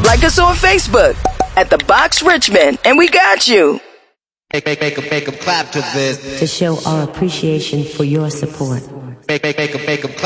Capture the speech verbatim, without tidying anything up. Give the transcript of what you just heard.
Like us on Facebook at The Box Richmond, and we got you. Make, make, make, 'em- make 'em clap to this. To show our appreciation for your support. Make, make, make 'em- make 'em clap.